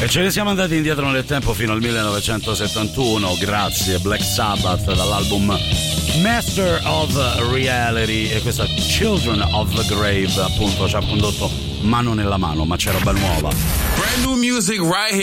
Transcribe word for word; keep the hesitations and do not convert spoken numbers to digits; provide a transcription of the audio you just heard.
E ce ne siamo andati indietro nel tempo fino al millenovecentosettantuno, grazie Black Sabbath dall'album Master of Reality, e questa Children of the Grave appunto ci ha condotto mano nella mano, ma c'è roba nuova. Brand new music right here.